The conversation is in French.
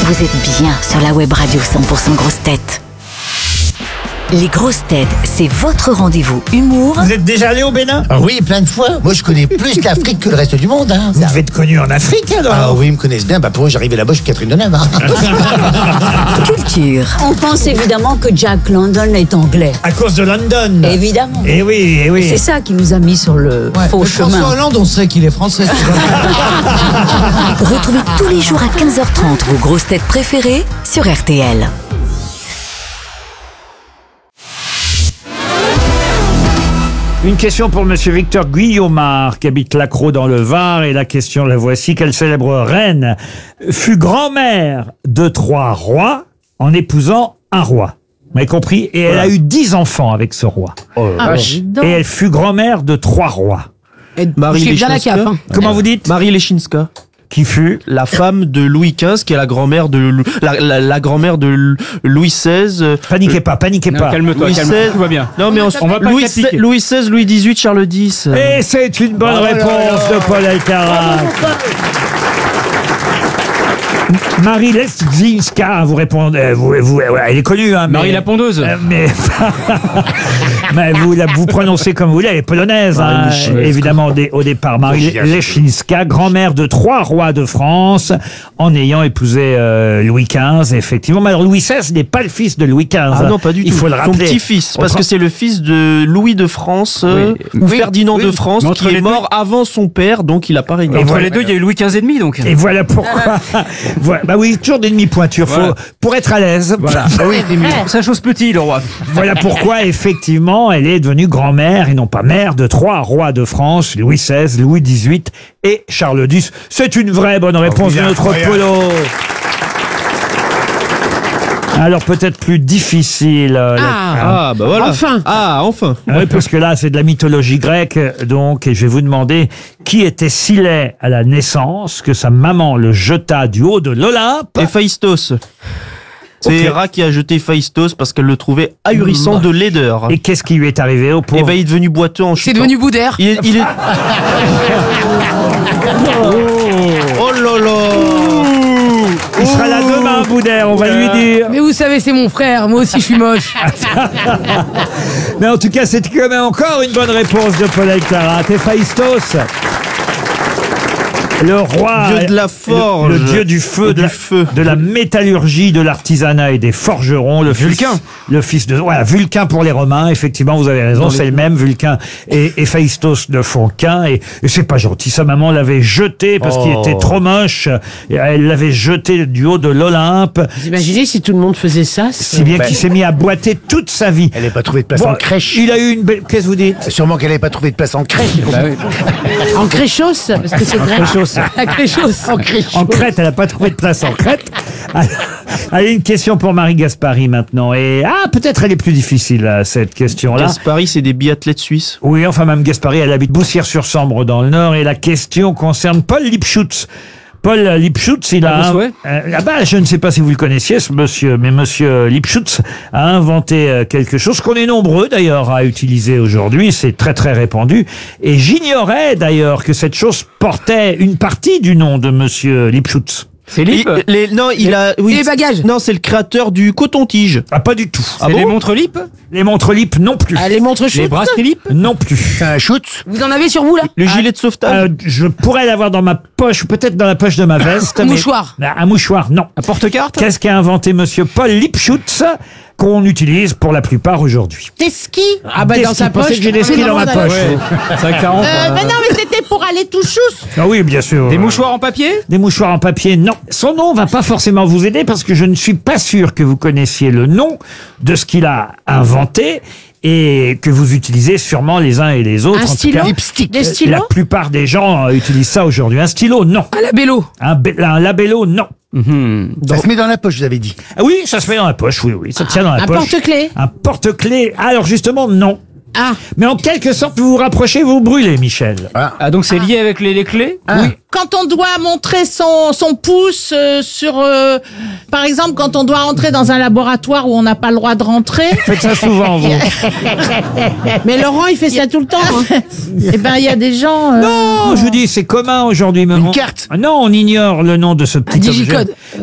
Vous êtes bien sur la web radio 100% grosses têtes. Les grosses têtes, c'est votre rendez-vous humour. Vous êtes déjà allé au Bénin? Ah oui, plein de fois. Moi, je connais plus l'Afrique que le reste du monde. Hein. Vous devez être connu en Afrique alors? Ah oui, ils me connaissent bien. Pour eux, j'arrivais là-bas, je suis Catherine Deneuve. Hein. Culture. On pense évidemment que Jack London est anglais. À cause de London. Évidemment. Eh oui, eh oui. C'est ça qui nous a mis sur le faux chemin. François Hollande, on sait qu'il est français. Retrouvez tous les jours à 15h30 vos grosses têtes préférées sur RTL. Une question pour monsieur Victor Guillaumard, qui habite Lacros dans le Var, et la question la voici. Quelle célèbre reine fut grand-mère de 3 rois en épousant un roi? Vous m'avez compris? Et elle a eu 10 enfants avec ce roi. Et elle fut grand-mère de 3 rois. Marie Lechinska. Comment vous dites? Marie Lechinska. Qui fut? La femme de Louis XV, qui est la grand-mère de la grand-mère de Louis XVI. Paniquez pas, paniquez pas. Calme-toi, Louis calme-toi, XVI. tout va bien. Non mais On va pas Louis critiquer. XVI, Louis XVIII, Charles X. Et c'est une bonne réponse de Paul Alcaraz. Marie Lechinska, vous répondez, elle est connue, hein, Marie mais, la pondeuse. Mais vous prononcez comme vous voulez, elle est polonaise, hein, évidemment, au départ. Marie Lechinska, grand-mère de 3 rois de France, en ayant épousé Louis XV, effectivement. Mais alors, Louis XVI n'est pas le fils de Louis XV. Ah non, pas du tout. Il faut le Son rappeler. petit-fils, parce que c'est le fils de Louis de France, ou Ferdinand de France, Mais entre qui les est mort avant son père, donc il a pas régné. Et Entre voilà. les deux, il y a eu Louis XV et demi, donc. Et voilà pourquoi. Bah oui, toujours des demi-pointures. Voilà. Pour être à l'aise. Voilà. Ça chose petit, le roi. Voilà pourquoi, effectivement, elle est devenue grand-mère et non pas mère de 3 rois de France, Louis XVI, Louis XVIII et Charles X. C'est une vraie bonne réponse de notre Polo. Alors peut-être plus difficile. Ah bah voilà. Enfin. Oui, parce que là, c'est de la mythologie grecque, donc, et je vais vous demander qui était si laid à la naissance que sa maman le jeta du haut de l'Olympe. Héphaïstos. C'est Héra qui a jeté Héphaïstos parce qu'elle le trouvait ahurissant de laideur. Et qu'est-ce qui lui est arrivé au pauvre? Et ben il est devenu boiteux en chutant. C'est devenu Boudère. Il est... Oh là là. Il sera là demain, Boudère, on va lui dire. Mais vous savez, c'est mon frère. Moi aussi, je suis moche. Mais en tout cas, c'est quand même encore une bonne réponse de Paul Alcaraz. Héphaïstos, le roi, Dieu de la forge, le dieu du feu, de la métallurgie, de l'artisanat et des forgerons, le Vulcain. le fils de Vulcain pour les Romains. Effectivement, vous avez raison, c'est le même Vulcain et Héphaïstos ne font qu'un. Et c'est pas gentil. Sa maman l'avait jeté parce qu'il était trop moche. Et elle l'avait jeté du haut de l'Olympe, Vous imaginez si tout le monde faisait ça? si bien qu'il s'est mis à boiter toute sa vie. Elle n'avait pas trouvé de place en crèche. Il a eu une belle. Qu'est-ce que vous dites? Sûrement qu'elle n'avait pas trouvé de place en crèche. En créchos? Parce que c'est grec. La créchos. En Crète, elle n'a pas trouvé de place en Crète. Allez, une question pour Marie Gaspari maintenant. Et peut-être elle est plus difficile, cette question-là. Gaspari, c'est des biathlètes suisses. Oui, enfin, Mme Gaspari, elle habite Boussières-sur-Sambre dans le Nord. Et la question concerne Paul Lipschutz. Paul Lipschutz, il a... je ne sais pas si vous le connaissiez, ce monsieur, mais monsieur Lipschutz a inventé quelque chose qu'on est nombreux d'ailleurs à utiliser aujourd'hui. C'est très très répandu. Et j'ignorais d'ailleurs que cette chose portait une partie du nom de monsieur Lipschutz. Philippe. Les bagages. Non, c'est le créateur du coton-tige. Ah, pas du tout. C'est les montres Lip. Les montres Lip non plus. Les montres Les chutes. brasseries Lip. Non plus. C'est un shoot. Vous en avez sur vous, là? Le gilet de sauvetage. Je pourrais l'avoir dans ma poche, ou peut-être dans la poche de ma veste. Un mais- mouchoir. Un mouchoir, non. Un porte-carte. Qu'est-ce qu'a inventé monsieur Paul Lipschutz qu'on utilise pour la plupart aujourd'hui? Des skis. Ah bah Des dans skis, sa pensez poche. que j'ai des skis dans ma poche. C'est vrai que ça rentre. Mais non, mais c'était pour aller tout chousse. Ah oui, bien sûr. Des mouchoirs en papier. Des mouchoirs en papier, non. Son nom va pas forcément vous aider parce que je ne suis pas sûr que vous connaissiez le nom de ce qu'il a inventé et que vous utilisez sûrement les uns et les autres. Un En tout stylo? cas, Des la stylos? plupart des gens utilisent ça aujourd'hui. Un stylo, non. Un labello. Un labello, non. Ça se met dans la poche, vous avez dit. Ah oui, ça se met dans la poche, oui, ça tient dans la Un poche. porte-clés. Un porte-clés. Alors justement, non. Ah. Mais en quelque sorte, vous vous rapprochez, vous brûlez, Michel. Ah, donc c'est lié avec les clés. Oui. Quand on doit montrer son pouce sur... par exemple, quand on doit entrer dans un laboratoire où on n'a pas le droit de rentrer. Faites ça souvent, vous. Mais Laurent, il fait ça tout le temps. Hein. Eh ben, il y a des gens... Non, je vous dis, c'est commun aujourd'hui. mais Une on- carte. Non, on ignore le nom de ce petit objet. Digicode.